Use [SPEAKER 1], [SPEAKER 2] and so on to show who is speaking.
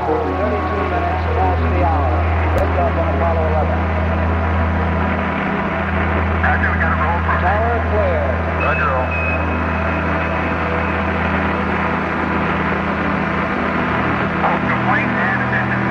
[SPEAKER 1] 32 minutes past the hour. Liftoff on Apollo 11.